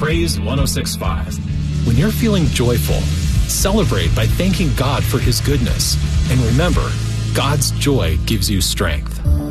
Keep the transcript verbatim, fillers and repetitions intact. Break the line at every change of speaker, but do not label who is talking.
Praise one oh six point five. When you're feeling joyful, celebrate by thanking God for His goodness. And remember, God's joy gives you strength.